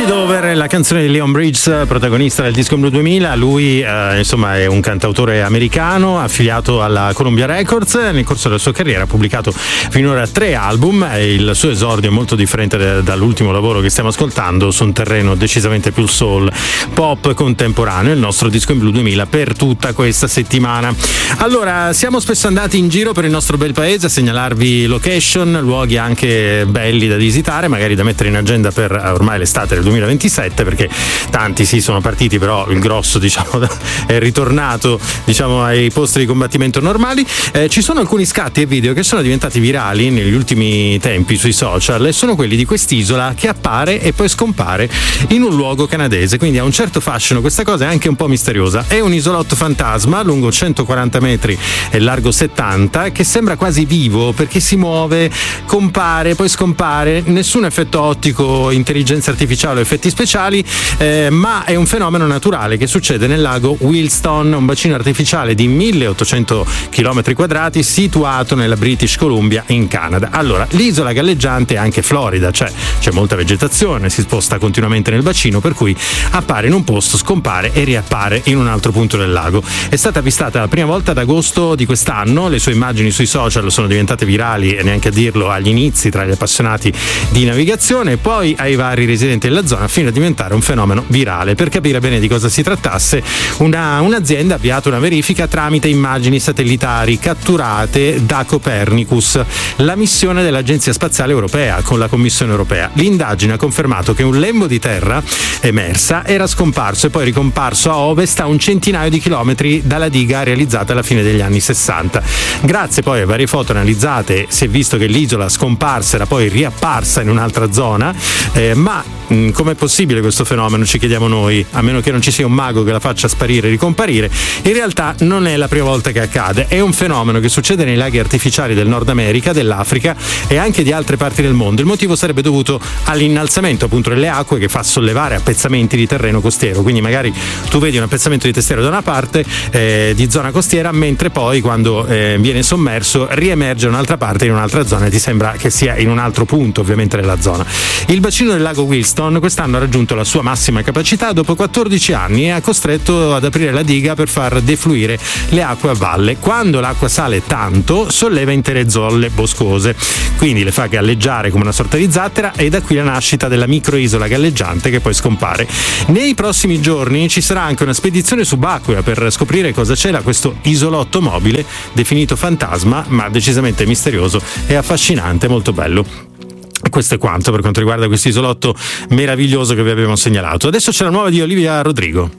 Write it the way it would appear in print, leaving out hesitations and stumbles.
Dover, la canzone di Leon Bridges, protagonista del Disco Blu 2000. Lui insomma è un cantautore americano affiliato alla Columbia Records. Nel corso della sua carriera ha pubblicato finora 3 album e il suo esordio è molto differente dall'ultimo lavoro che stiamo ascoltando, su un terreno decisamente più soul pop contemporaneo, il nostro Disco Blu 2000 per tutta questa settimana. Allora, siamo spesso andati in giro per il nostro bel paese a segnalarvi location, luoghi anche belli da visitare, magari da mettere in agenda per ormai l'estate del 2027, perché tanti sì sono partiti, però il grosso è ritornato ai posti di combattimento normali. Ci sono alcuni scatti e video che sono diventati virali negli ultimi tempi sui social e sono quelli di quest'isola che appare e poi scompare in un luogo canadese, quindi ha un certo fascino questa cosa, è anche un po' misteriosa. È un isolotto fantasma lungo 140 metri e largo 70 che sembra quasi vivo perché si muove, compare, poi scompare, nessun effetto ottico, intelligenza artificiale o effetti speciali, ma è un fenomeno naturale che succede nel lago Williston, un bacino artificiale di 1800 km quadrati situato nella British Columbia in Canada. Allora, l'isola galleggiante è anche florida, c'è molta vegetazione, si sposta continuamente nel bacino, per cui appare in un posto, scompare e riappare in un altro punto del lago. È stata avvistata la prima volta ad agosto di quest'anno, le sue immagini sui social sono diventate virali, e neanche a dirlo, agli inizi tra gli appassionati di navigazione, poi ai vari residenti della zona, fino a diventare un fenomeno virale. Per capire bene di cosa si trattasse, un'azienda ha avviato una verifica tramite immagini satellitari catturate da Copernicus, la missione dell'Agenzia Spaziale Europea con la Commissione Europea. L'indagine ha confermato che un lembo di terra emersa era scomparso e poi ricomparso a ovest a un centinaio di chilometri dalla diga realizzata alla fine degli anni 60. Grazie poi a varie foto analizzate si è visto che l'isola scomparsa era poi riapparsa in un'altra zona, ma com'è possibile questo fenomeno, ci chiediamo noi, a meno che non ci sia un mago che la faccia sparire e ricomparire. In realtà non è la prima volta che accade, è un fenomeno che succede nei laghi artificiali del Nord America, dell'Africa e anche di altre parti del mondo. Il motivo sarebbe dovuto all'innalzamento appunto delle acque che fa sollevare appezzamenti di terreno costiero, quindi magari tu vedi un appezzamento di terreno da una parte di zona costiera, mentre poi quando viene sommerso riemerge un'altra parte in un'altra zona e ti sembra che sia in un altro punto ovviamente della zona. Il bacino del lago Williston quest'anno ha raggiunto la sua massima capacità dopo 14 anni e ha costretto ad aprire la diga per far defluire le acque a valle. Quando l'acqua sale tanto solleva intere zolle boscose, quindi le fa galleggiare come una sorta di zattera, e da qui la nascita della microisola galleggiante che poi scompare. Nei prossimi giorni ci sarà anche una spedizione subacquea per scoprire cosa c'era questo isolotto mobile definito fantasma, ma decisamente misterioso e affascinante, molto bello. Questo è quanto per quanto riguarda questo isolotto meraviglioso che vi abbiamo segnalato. Adesso c'è la nuova di Olivia Rodrigo.